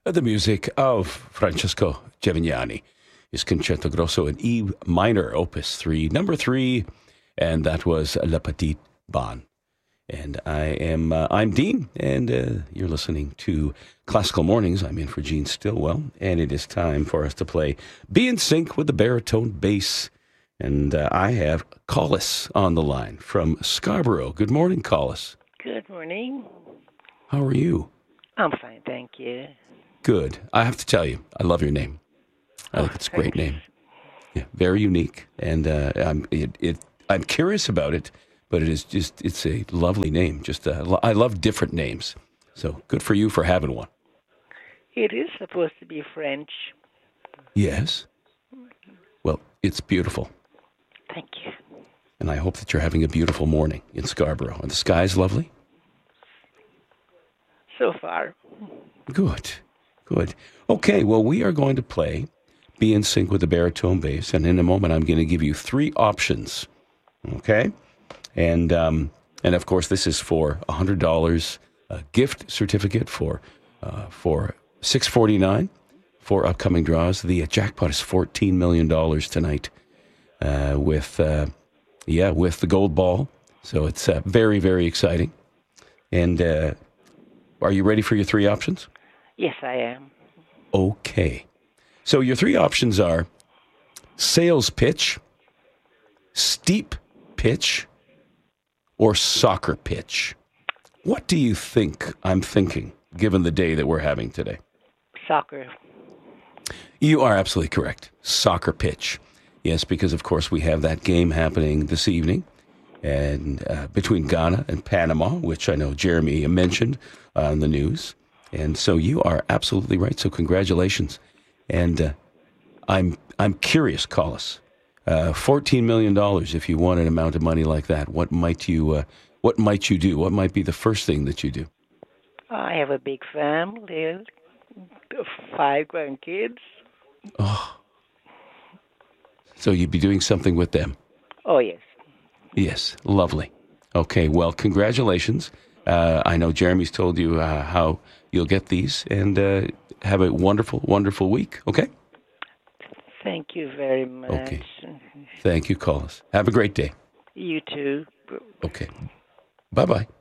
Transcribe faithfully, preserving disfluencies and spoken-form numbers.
The music of Francesco Gemignani is Concerto Grosso in E minor, Opus three, number three, and that was Le Petit Bon. And I am uh, I'm Dean, and uh, you're listening to Classical Mornings. I'm in for Gene Stillwell, and it is time for us to play Be in Sync with the Baritone Bass. And uh, I have Collis on the line from Scarborough. Good morning, Collis. Good morning. How are you? I'm fine, thank you. Good. I have to tell you, I love your name. I think Oh, it's a great thanks. name. Yeah, very unique, and uh, I'm it, it. I'm curious about it, but it is just it's a lovely name. Just uh, lo- I love different names, so good for you for having one. It is supposed to be French. Yes. Well, it's beautiful, Thank you. and I hope that you're having a beautiful morning in Scarborough, and the sky's lovely. So far. Good, good. Okay, well, we are going to play Be in Sync with the Baritone Bass, and in a moment, I'm going to give you three options. Okay, and um, and of course, this is for a hundred dollars uh, gift certificate for uh, for six forty nine for upcoming draws. The uh, jackpot is fourteen million dollars tonight uh, with uh, yeah with the gold ball. So it's uh, very very exciting. And uh, are you ready for your three options? Yes, I am. Okay, so your three options are sales pitch, steep pitch, or soccer pitch. What do you think I'm thinking, given the day that we're having today? Soccer. You are absolutely correct. Soccer pitch. Yes, because of course we have that game happening this evening, and uh, between Ghana and Panama, which I know Jeremy mentioned on the news. And so you are absolutely right. So congratulations. And uh, I'm I'm curious, Collis. Uh, Fourteen million dollars. If you want an amount of money like that, what might you uh, what might you do? What might be the first thing that you do? I have a big family, five grandkids. Oh, so you'd be doing something with them. Oh, yes. Yes, lovely. Okay, well, congratulations. Uh, I know Jeremy's told you uh, how you'll get these, and uh, have a wonderful, wonderful week. Okay. Thank you very much. Okay. Thank you, Collis. Have a great day. You too. Okay. Bye bye.